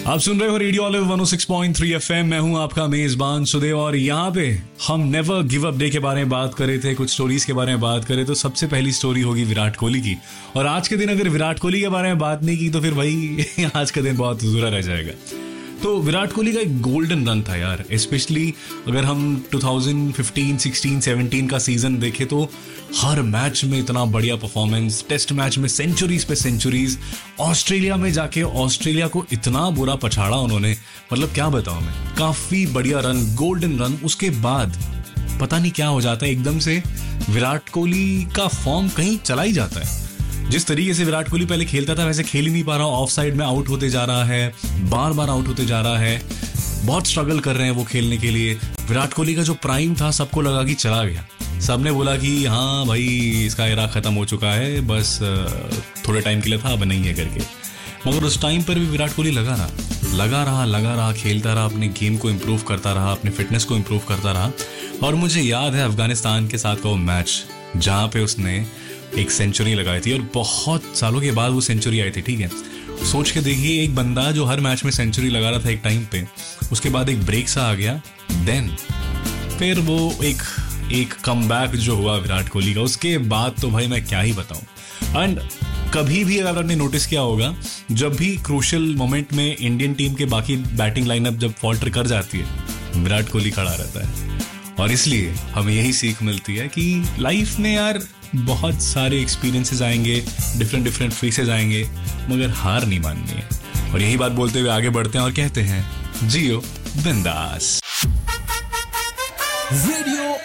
आप सुन रहे हो रेडियो ऑलिव 106.3 एफएम। मैं हूं आपका मेजबान सुदेव और यहाँ पे हम नेवर गिव अप डे के बारे में बात कर रहे थे, कुछ स्टोरीज के बारे में बात करें तो सबसे पहली स्टोरी होगी विराट कोहली की। और आज के दिन अगर विराट कोहली के बारे में बात नहीं की तो फिर भाई आज का दिन बहुत अधूरा रह जाएगा। तो विराट कोहली का एक गोल्डन रन था यार, स्पेशली अगर हम 2015, 16, 17 का सीजन देखें तो हर मैच में इतना बढ़िया परफॉर्मेंस, टेस्ट मैच में सेंचुरीज पे सेंचुरीज, ऑस्ट्रेलिया में जाके ऑस्ट्रेलिया को इतना बुरा पछाड़ा उन्होंने, मतलब क्या बताऊं मैं, काफी बढ़िया रन, गोल्डन रन। उसके बाद पता नहीं क्या हो जाता है, एकदम से विराट कोहली का फॉर्म कहीं चला ही जाता है। जिस तरीके से विराट कोहली पहले खेलता था वैसे खेल ही नहीं पा रहा, ऑफ साइड में आउट होते जा रहा है, बार बार आउट होते जा रहा है, बहुत स्ट्रगल कर रहे हैं वो खेलने के लिए। विराट कोहली का जो प्राइम था सबको लगा कि चला गया, सबने बोला कि हाँ भाई इसका एरा खत्म हो चुका है, बस थोड़े टाइम के लिए था, अब नहीं है करके। मगर उस टाइम पर भी विराट कोहली लगा रहा, खेलता रहा, अपने गेम को इम्प्रूव करता रहा, अपने फिटनेस को इम्प्रूव करता रहा। और मुझे याद है अफगानिस्तान के साथ का वो मैच जहाँ पे उसने एक सेंचुरी लगाई थी और बहुत सालों के बाद वो सेंचुरी आई थी। ठीक है, सोच के देखिए, एक बंदा जो हर मैच में सेंचुरी लगा रहा था एक टाइम पे, उसके बाद एक ब्रेक सा आ गया, देन फिर वो एक कमबैक जो हुआ विराट कोहली का, उसके बाद तो भाई मैं क्या ही बताऊं। एंड कभी भी अगर आपने नोटिस किया होगा, जब भी क्रूशियल मोमेंट में इंडियन टीम के बाकी बैटिंग लाइनअप जब फॉल्टर कर जाती है, विराट कोहली खड़ा रहता है। और इसलिए हमें यही सीख मिलती है कि लाइफ में यार बहुत सारे एक्सपीरियंसेस आएंगे, डिफरेंट फेसेस आएंगे, मगर हार नहीं माननी है। और यही बात बोलते हुए आगे बढ़ते हैं और कहते हैं जियो बिंदास। रेडियो